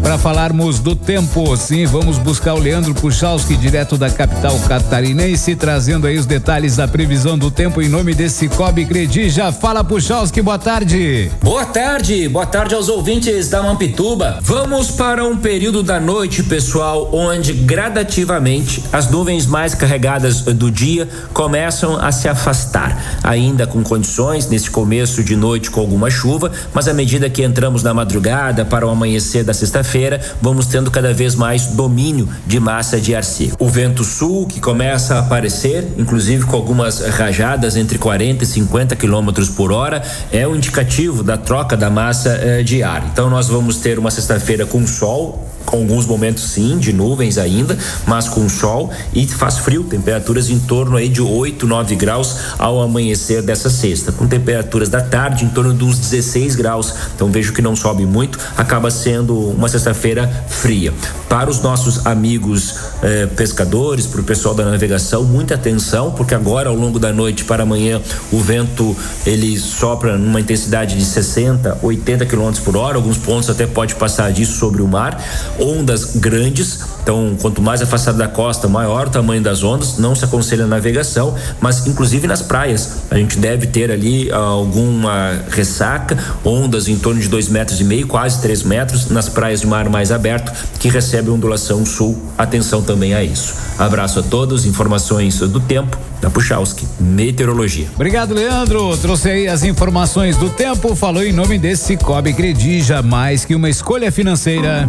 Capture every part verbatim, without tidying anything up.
para falarmos do tempo. Sim, vamos buscar o Leandro Puchalski, direto da capital catarinense, trazendo aí os detalhes da previsão do tempo em nome desse Cicobi Credija. Fala, Puchalski, boa tarde. Boa tarde, boa tarde aos ouvintes da Mampituba. Vamos para um período da noite, pessoal, onde gradativamente as nuvens mais carregadas do dia começam a se afastar, ainda com condições nesse começo de noite com alguma chuva, mas à medida que entramos na madrugada para o amanhecer da sexta-feira, vamos tendo cada vez mais domínio de massa de ar seco. O vento sul que começa a aparecer, inclusive com algumas rajadas entre quarenta e cinquenta quilômetros por hora, é um indicativo da troca da massa eh, de ar. Então nós vamos ter uma sexta-feira com sol, com alguns momentos sim de nuvens ainda, mas com sol, e faz frio, temperaturas em torno aí de oito, nove graus ao amanhecer dessa sexta, com temperaturas da tarde em torno dos dezesseis graus. Então vejo que não sobe muito, acaba sendo uma sexta-feira fria. Para os nossos amigos eh, pescadores, para o pessoal da navegação, muita atenção, porque agora ao longo da noite para amanhã o vento ele sopra numa intensidade de sessenta, oitenta quilômetros por hora, alguns pontos até pode passar disso sobre o mar. Ondas grandes, então quanto mais afastado da costa, maior o tamanho das ondas. Não se aconselha a navegação, mas inclusive nas praias a gente deve ter ali ah, alguma ressaca, ondas em torno de dois metros e meio, quase três metros nas praias de mar mais aberto que recebe ondulação sul. Atenção também a isso. Abraço a todos, informações do tempo da Puchalski Meteorologia. Obrigado, Leandro. Trouxe aí as informações do tempo, falou em nome desse Cicobi Credija, mais que uma escolha financeira.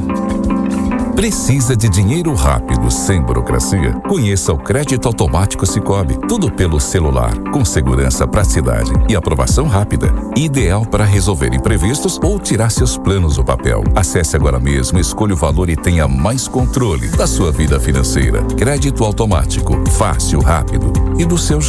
Precisa de dinheiro rápido, sem burocracia? Conheça o Crédito Automático Cicobi. Tudo pelo celular, com segurança, praticidade e aprovação rápida. Ideal para resolver imprevistos ou tirar seus planos do papel. Acesse agora mesmo, escolha o valor e tenha mais controle da sua vida financeira. Crédito Automático, fácil, rápido e do seu